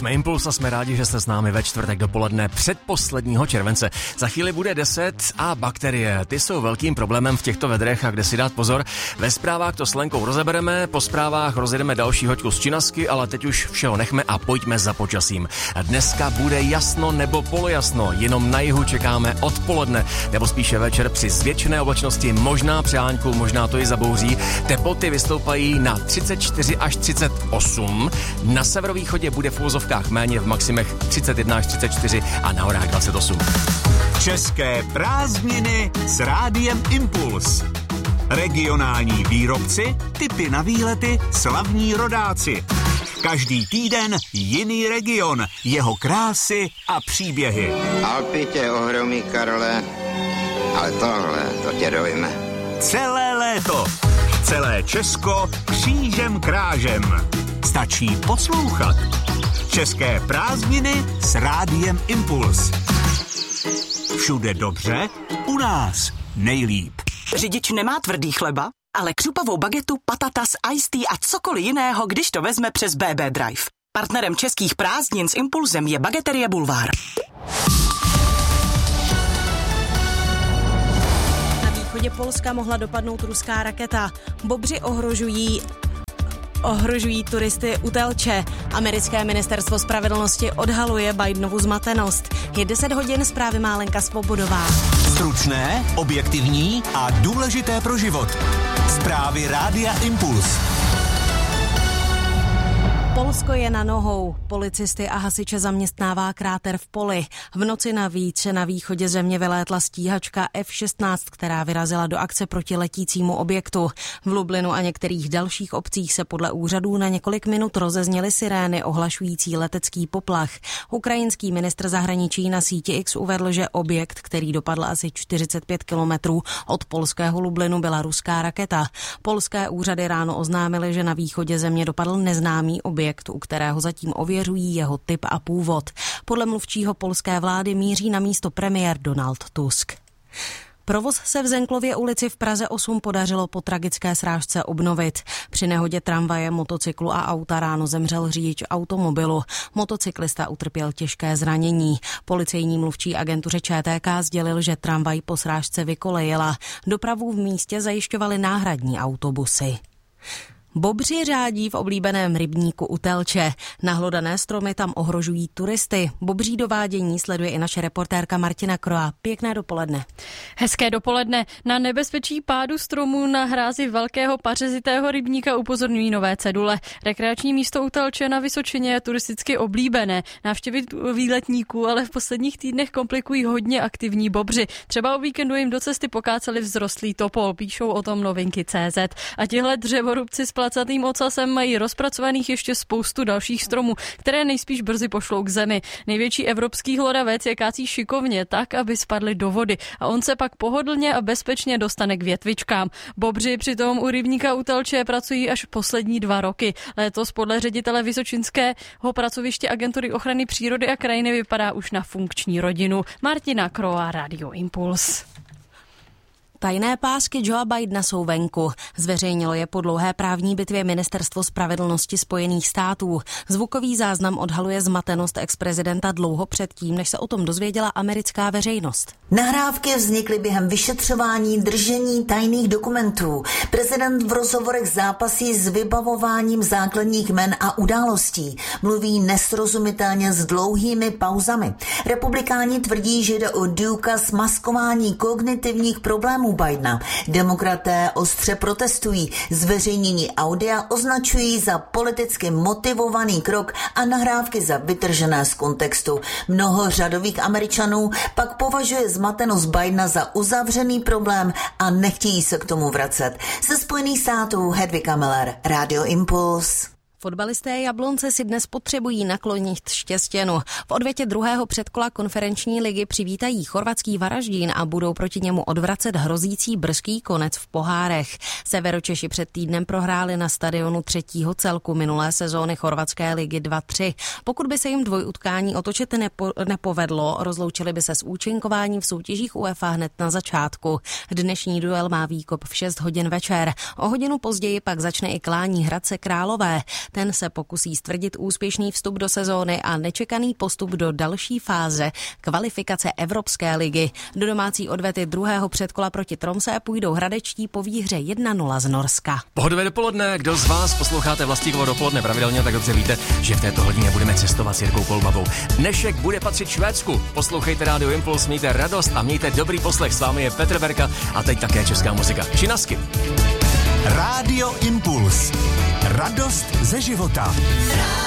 jsme Impuls a jsme rádi, že jste s námi ve čtvrtek dopoledne předposledního července. Za chvíli bude 10 a bakterie. Ty jsou velkým problémem v těchto vedrech a kde si dát pozor. Ve zprávách to s Lenkou rozebereme, po zprávách rozjedeme další hoďku z činasky, ale teď už všeho nechme a pojďme za počasím. Dneska bude jasno nebo polojasno, jenom na jihu čekáme odpoledne, nebo spíše večer při zvětšené oblačnosti, možná přeháňku, možná to i zabouří. Teploty vystoupají na 34 až 38. Na severovýchodě bude v úvozovkách méně, v maximech 31 až 34 a na horách 28. České prázdniny s Rádiem Impuls. Regionální výrobci, tipy na výlety, slavní rodáci. Každý týden jiný region, jeho krásy a příběhy. Alpy tě ohromí, Karle, ale tohle, to tě dojme. Celé léto, celé Česko křížem krážem. Stačí poslouchat. České prázdniny s Rádiem Impuls. Všude dobře, u nás nejlíp. Řidič nemá tvrdý chleba, ale křupavou bagetu, patatas, iced tea a cokoliv jiného, když to vezme přes BB Drive. Partnerem českých prázdnin s Impulsem je Bageterie Bulvár. Na východě Polska mohla dopadnout ruská raketa. Bobři ohrožují turisty u Telče. Americké ministerstvo spravedlnosti odhaluje Bidenovu zmatenost. Je 10 hodin, zprávy má Lenka Svobodová. Stručné, objektivní a důležité pro život. Zprávy Rádia Impuls. Polsko je na nohou. Policisty a hasiče zaměstnává kráter v poli. V noci navíc na východě země vylétla stíhačka F-16, která vyrazila do akce proti letícímu objektu. V Lublinu a některých dalších obcích se podle úřadů na několik minut rozezněly sirény ohlašující letecký poplach. Ukrajinský ministr zahraničí na síti X uvedl, že objekt, který dopadl asi 45 kilometrů od polského Lublinu, byla ruská raketa. Polské úřady ráno oznámily, že na východě země dopadl neznámý objekt, u kterého zatím ověřují jeho typ a původ. Podle mluvčího polské vlády míří na místo premiér Donald Tusk. Provoz se v Zenklově ulici v Praze 8 podařilo po tragické srážce obnovit. Při nehodě tramvaje, motocyklu a auta ráno zemřel řidič automobilu. Motocyklista utrpěl těžké zranění. Policejní mluvčí agentuře ČTK sdělil, že tramvaj po srážce vykolejila. Dopravu v místě zajišťovaly náhradní autobusy. Bobři řádí v oblíbeném rybníku u Telče. Nahlodané stromy tam ohrožují turisty. Bobří dovádění sleduje i naše reportérka Martina Kroa. Pěkné dopoledne. Hezké dopoledne. Na nebezpečí pádu stromů na hrázi velkého pařezitého rybníka upozorňují nové cedule. Rekreační místo u Telče na Vysočině je turisticky oblíbené. Návštěvy výletníků ale v posledních týdnech komplikují hodně aktivní bobři. Třeba o víkendu jim do cesty pokáceli vzrostlý topol, píšou o tom Novinky.cz. A tihle dřevorubci s placatým ocasem mají rozpracovaných ještě spoustu dalších stromů, které nejspíš brzy pošlou k zemi. Největší evropský hlodavec je kácí šikovně tak, aby spadly do vody a on se pak pohodlně a bezpečně dostane k větvičkám. Bobři přitom u rybníka u Telče pracují až poslední 2 roky. Letos podle ředitele Vysočinského pracoviště Agentury ochrany přírody a krajiny vypadá už na funkční rodinu. Martina Kroa, Radio Impuls. Tajné pásky Joea Bidena jsou venku. Zveřejnilo je po dlouhé právní bitvě Ministerstvo spravedlnosti Spojených států. Zvukový záznam odhaluje zmatenost exprezidenta dlouho předtím, než se o tom dozvěděla americká veřejnost. Nahrávky vznikly během vyšetřování držení tajných dokumentů. Prezident v rozhovorech zápasí s vybavováním základních jmen a událostí. Mluví nesrozumitelně s dlouhými pauzami. Republikáni tvrdí, že jde o důkaz maskování kognitivních problémů Bidena. Demokraté ostře protestují. Zveřejnění audia označují za politicky motivovaný krok a nahrávky za vytržené z kontextu. Mnoho řadových Američanů pak považuje zmatenost Bidena za uzavřený problém a nechtějí se k tomu vracet. Ze Spojených států Hedvika Miller, Radio Impuls. Fotbalisté Jablonce si dnes potřebují naklonit štěstěnu. V odvětě druhého předkola konferenční ligy přivítají chorvatský Varaždín a budou proti němu odvracet hrozící brzký konec v pohárech. Severočeši před týdnem prohráli na stadionu 3. celku minulé sezóny chorvatské ligy 2-3. Pokud by se jim dvojutkání otočit nepovedlo, rozloučili by se s účinkováním v soutěžích UEFA hned na začátku. Dnešní duel má výkop v 6 hodin večer. O hodinu později pak začne i klání Hradce Králové. Ten se pokusí stvrdit úspěšný vstup do sezóny a nečekaný postup do další fáze kvalifikace Evropské ligy. Do domácí odvety druhého předkola proti Tromsø půjdou hradečtí po výhře 1-0 z Norska. Pohodové dopoledne, kdo z vás posloucháte Vlastíkovo dopoledne pravidelně, tak dobře víte, že v této hodině budeme cestovat s Jirkou Kolbabou. Dnešek bude patřit Švédsku. Poslouchejte Rádio Impuls, mějte radost a mějte dobrý poslech. S vámi je Petr Verka a teď také česká muzika. Činasky. Rádio Impuls. Radost ze života.